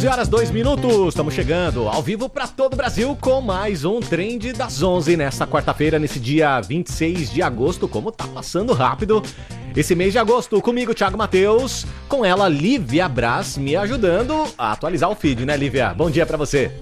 11h02, estamos chegando ao vivo para todo o Brasil com mais um Trend das 11 nesta quarta-feira, nesse dia 26 de agosto, como tá passando rápido esse mês de agosto. Comigo, Thiago Matheus, com ela, Lívia Braz, me ajudando a atualizar o feed, né, Lívia? Bom dia para você.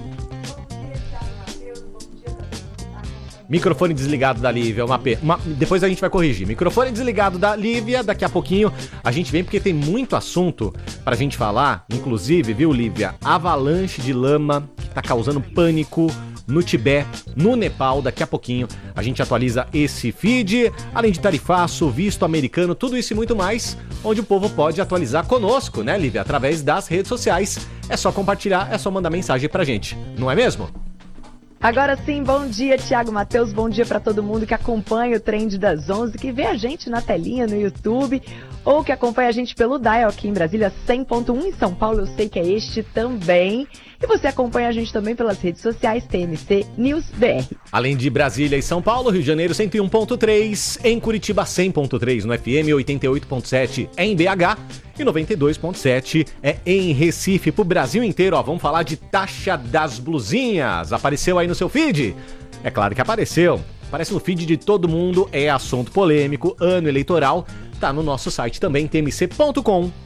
Microfone desligado da Lívia, depois a gente vai corrigir. Microfone desligado da Lívia, daqui a pouquinho a gente vem porque tem muito assunto pra gente falar, inclusive, viu, Lívia? Avalanche de lama que tá causando pânico no Tibete, no Nepal. Daqui a pouquinho a gente atualiza esse feed, além de tarifaço, visto americano, tudo isso e muito mais, onde o povo pode atualizar conosco, né, Lívia? Através das redes sociais. É só compartilhar, é só mandar mensagem pra gente, não é mesmo? Agora sim, bom dia, Thiago Matheus, bom dia para todo mundo que acompanha o Trend das 11, que vê a gente na telinha no YouTube, ou que acompanha a gente pelo Dial aqui em Brasília, 100.1, em São Paulo eu sei que é este também. E você acompanha a gente também pelas redes sociais, TMC News BR. Além de Brasília e São Paulo, Rio de Janeiro 101.3, em Curitiba 100.3 no FM, 88.7 em BH e 92.7 é em Recife, pro Brasil inteiro. Ó, vamos falar de taxa das blusinhas. Apareceu aí no seu feed? É claro que apareceu. Aparece no feed de todo mundo, é assunto polêmico, ano eleitoral. Tá no nosso site também, tmc.com.br.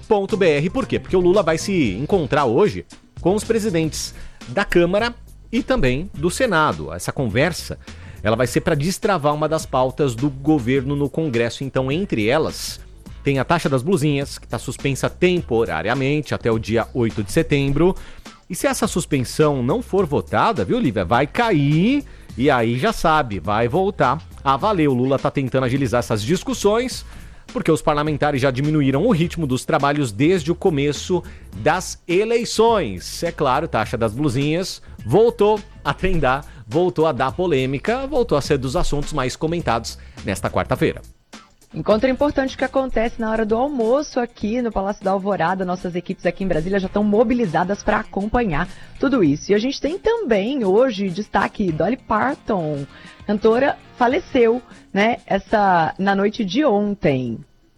Por quê? Porque o Lula vai se encontrar hoje com os presidentes da Câmara e também do Senado. Essa conversa, ela vai ser para destravar uma das pautas do governo no Congresso. Então, entre elas, tem a taxa das blusinhas, que está suspensa temporariamente até o dia 8 de setembro. E se essa suspensão não for votada, viu, Lívia, vai cair e aí já sabe, vai voltar a valer. O Lula está tentando agilizar essas discussões, porque os parlamentares já diminuíram o ritmo dos trabalhos desde o começo das eleições. É claro, taxa das blusinhas voltou a trendar, voltou a dar polêmica, voltou a ser dos assuntos mais comentados nesta quarta-feira. Encontro importante que acontece na hora do almoço aqui no Palácio da Alvorada. Nossas equipes aqui em Brasília já estão mobilizadas para acompanhar tudo isso. E a gente tem também hoje destaque: Dolly Parton, cantora, faleceu, né, na noite de ontem.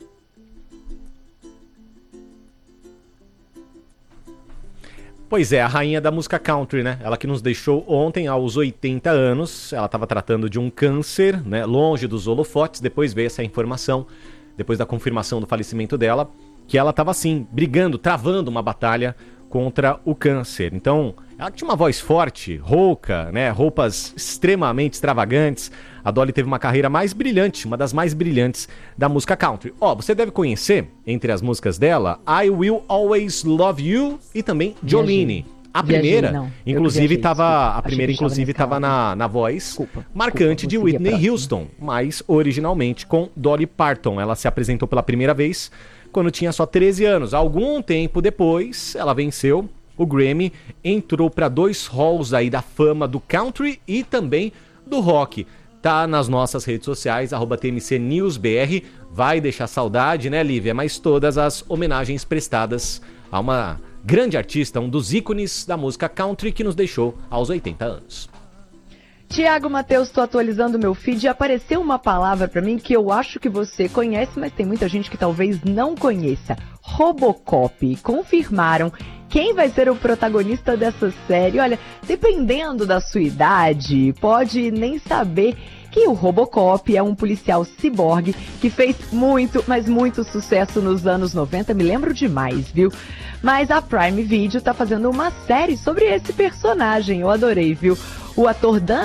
Pois é, a rainha da música country, né? Ela que nos deixou ontem aos 80 anos. Ela estava tratando de um câncer, né? Longe dos holofotes. Depois veio essa informação, depois da confirmação do falecimento dela, que ela estava assim, brigando, travando uma batalha contra o câncer. Então, ela tinha uma voz forte, rouca, né? Roupas extremamente extravagantes. A Dolly teve uma carreira mais brilhante, uma das mais brilhantes da música country. Ó, você deve conhecer, entre as músicas dela, I Will Always Love You e também Jolene. A primeira, inclusive, estava na voz marcante de Whitney Houston, mas originalmente com Dolly Parton. Ela se apresentou pela primeira vez quando tinha só 13 anos. Algum tempo depois, ela venceu o Grammy, entrou para 2 halls aí da fama do country e também do rock. Tá nas nossas redes sociais, @TMCNewsBR. Vai deixar saudade, né, Lívia? Mas todas as homenagens prestadas a uma grande artista, um dos ícones da música country que nos deixou aos 80 anos. Thiago Matheus, estou atualizando o meu feed e apareceu uma palavra para mim que eu acho que você conhece, mas tem muita gente que talvez não conheça. Robocop. Confirmaram quem vai ser o protagonista dessa série. Olha, dependendo da sua idade, pode nem saber que o Robocop é um policial ciborgue que fez muito, mas muito sucesso nos anos 90. Me lembro demais, viu? Mas a Prime Video tá fazendo uma série sobre esse personagem. Eu adorei, viu? O ator Dan